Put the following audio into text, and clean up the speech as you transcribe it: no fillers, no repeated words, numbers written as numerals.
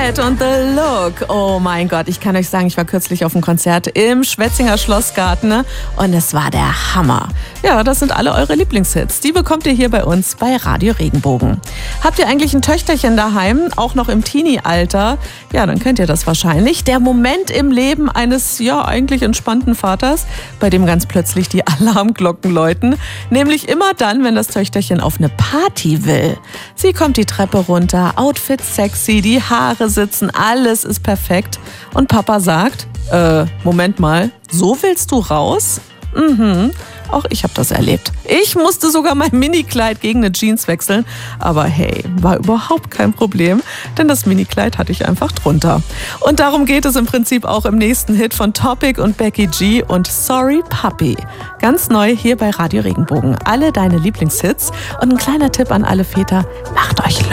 Head und The Look. Oh mein Gott, ich kann euch sagen, ich war kürzlich auf einem Konzert im Schwetzinger Schlossgarten, ne? Und es war der Hammer. Ja, das sind alle eure Lieblingshits. Die bekommt ihr hier bei uns bei Radio Regenbogen. Habt ihr eigentlich ein Töchterchen daheim, auch noch im Teenie-Alter? Ja, dann kennt ihr das wahrscheinlich. Der Moment im Leben eines, ja, eigentlich entspannten Vaters, bei dem ganz plötzlich die Alarmglocken läuten. Nämlich immer dann, wenn das Töchterchen auf eine Party will. Sie kommt die Treppe runter, Outfit sexy, die Haare sitzen, alles ist perfekt. Und Papa sagt, Moment mal, so willst du raus? Auch ich habe das erlebt. Ich musste sogar mein Minikleid gegen eine Jeans wechseln. Aber hey, war überhaupt kein Problem, denn das Minikleid hatte ich einfach drunter. Und darum geht es im Prinzip auch im nächsten Hit von Topic und Becky G und Sorry Puppy. Ganz neu hier bei Radio Regenbogen. Alle deine Lieblingshits und ein kleiner Tipp an alle Väter, macht euch